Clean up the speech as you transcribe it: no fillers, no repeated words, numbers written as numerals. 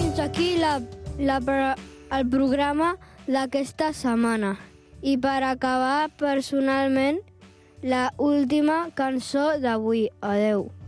fins aquí el programa d'aquesta setmana. I per acabar, personalment, la última cançó d'avui. Adeu.